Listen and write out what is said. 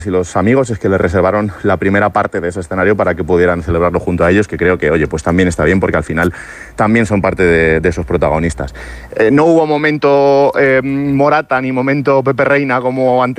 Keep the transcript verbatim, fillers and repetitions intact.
y los amigos es que les reservaron la primera parte de ese escenario para que pudieran celebrarlo junto a ellos, que creo que, oye, pues también está bien porque al final también son parte de, de esos protagonistas. Eh, no hubo momento eh, Morata ni momento Pepe Reina como ante